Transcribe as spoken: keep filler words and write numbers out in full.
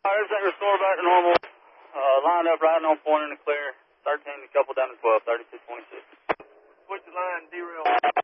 everything restored back to normal. Uh, lined up right on point in the clear. thirteen to couple down to twelve, thirty-two twenty-six. Switch the line, derail.